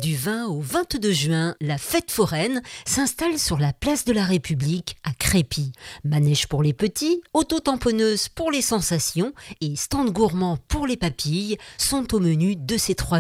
Du 20 au 22 juin, la fête foraine s'installe sur la place de la République à Crépy. Manège pour les petits, auto-tamponneuse pour les sensations et stand gourmand pour les papilles sont au menu de ces 3